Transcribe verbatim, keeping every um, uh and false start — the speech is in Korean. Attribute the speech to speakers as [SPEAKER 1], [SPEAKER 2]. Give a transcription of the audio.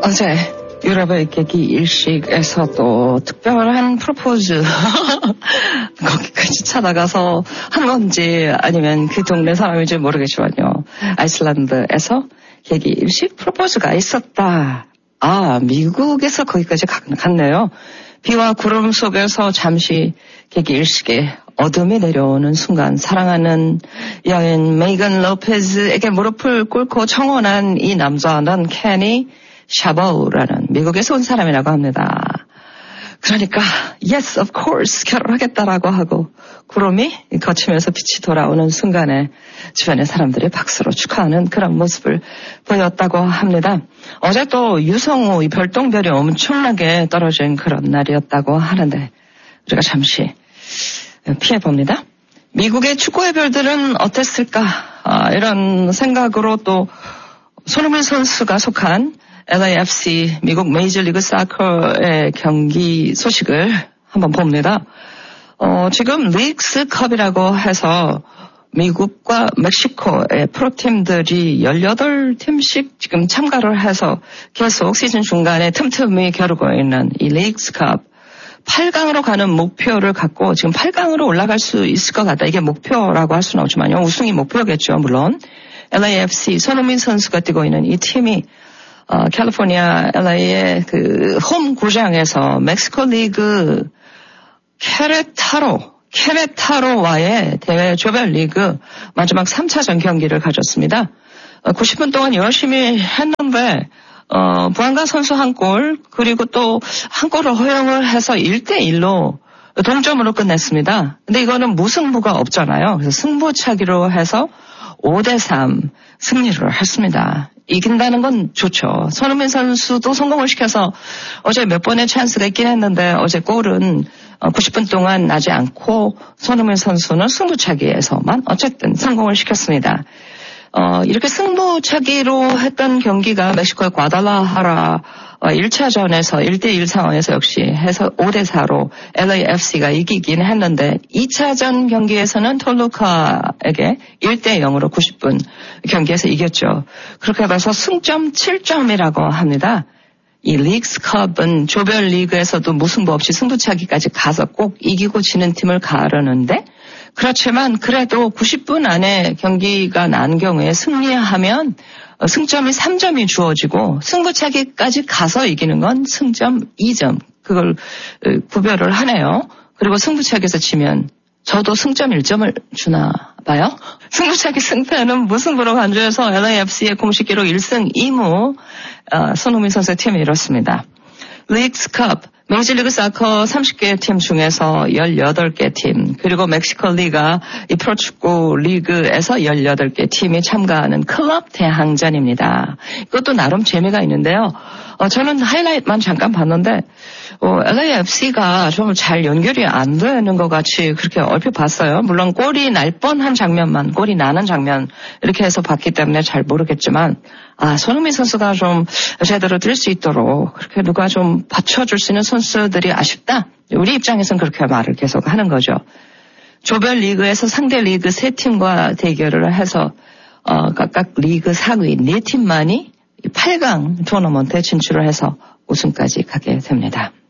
[SPEAKER 1] 어제 유럽의 계기 일식에서 또 특별한 프로포즈 거기까지 찾아가서 한 건지 아니면 그 동네 사람인지 모르겠지만요. 아이슬란드에서 계기 일식 프로포즈가 있었다. 아, 미국에서 거기까지 갔네요. 비와 구름 속에서 잠시 계기 일식에 어둠이 내려오는 순간 사랑하는 여인 메이건 로페즈에게 무릎을 꿇고 청혼한 이 남자는 케니 샤버우라는 미국에서 온 사람이라고 합니다. 그러니까 yes of course 결혼하겠다라고 하고 구름이 거치면서 빛이 돌아오는 순간에 주변의 사람들이 박수로 축하하는 그런 모습을 보였다고 합니다. 어제 또 유성우 별똥별이 엄청나게 떨어진 그런 날이었다고 하는데 우리가 잠시 피해봅니다. 미국의 축구의 별들은 어땠을까? 아, 이런 생각으로 또 손흥민 선수가 속한 엘에이에프씨 미국 메이저리그 사커의 경기 소식을 한번 봅니다. 어, 지금 리그스컵이라고 해서 미국과 멕시코의 프로팀들이 열여덟 팀씩 지금 참가를 해서 계속 시즌 중간에 틈틈이 겨루고 있는 이 리그스컵 팔 강으로 가는 목표를 갖고 지금 팔 강으로 올라갈 수 있을 것 같다. 이게 목표라고 할 수는 없지만요. 우승이 목표겠죠. 물론 엘에이에프씨 손흥민 선수가 뛰고 있는 이 팀이 어, 캘리포니아 엘에이의 그 홈 구장에서 멕시코 리그 케레타로 케레타로와의 대회 조별리그 마지막 삼 차전 경기를 가졌습니다. 어, 구십 분 동안 열심히 했는데 어, 부안가 선수 한 골 그리고 또 한 골을 허용을 해서 일 대 일로 동점으로 끝냈습니다. 근데 이거는 무승부가 없잖아요. 그래서 승부차기로 해서 오 대 삼 승리를 했습니다. 이긴다는 건 좋죠. 손흥민 선수도 성공을 시켜서 어제 몇 번의 찬스가 있긴 했는데 어제 골은 구십 분 동안 나지 않고 손흥민 선수는 승부차기에서만 어쨌든 성공을 시켰습니다. 어, 이렇게 승부차기로 했던 경기가 멕시코의 과달라하라 일 차전에서 일 대 일 상황에서 역시 해서 오 대 사로 엘에이에프씨가 이기긴 했는데 이 차전 경기에서는 톨루카에게 일 대 영으로 구십 분 경기에서 이겼죠. 그렇게 봐서 승점 칠 점이라고 합니다. 이 리그스컵은 조별리그에서도 무승부 없이 승부차기까지 가서 꼭 이기고 지는 팀을 가르는데 그렇지만 그래도 구십 분 안에 경기가 난 경우에 승리하면 승점이 삼 점이 주어지고 승부차기까지 가서 이기는 건 승점 이 점 그걸 구별을 하네요. 그리고 승부차기에서 지면 저도 승점 일 점을 주나 봐요. 승부차기 승패는 무승부로 간주해서 엘에이에프씨의 공식 기록 일 승 이 무 어, 손흥민 선수의 팀이 이렇습니다. 리그스컵 메이저리그 사커 삼십 개 팀 중에서 열여덟 개 팀 그리고 멕시코 리가 이 프로축구 리그에서 열여덟 개 팀이 참가하는 클럽 대항전입니다. 이것도 나름 재미가 있는데요. 어, 저는 하이라이트만 잠깐 봤는데 어, 엘에이에프씨가 좀 잘 연결이 안 되는 것 같이 그렇게 얼핏 봤어요. 물론 골이 날 뻔한 장면만 골이 나는 장면 이렇게 해서 봤기 때문에 잘 모르겠지만 아, 손흥민 선수가 좀 제대로 뛸 수 있도록 그렇게 누가 좀 받쳐줄 수 있는 선수들이 아쉽다. 우리 입장에서는 그렇게 말을 계속 하는 거죠. 조별 리그에서 상대 리그 세 팀과 대결을 해서 어, 각각 리그 상위 네 팀만이 팔 강 토너먼트에 진출을 해서 우승까지 가게 됩니다.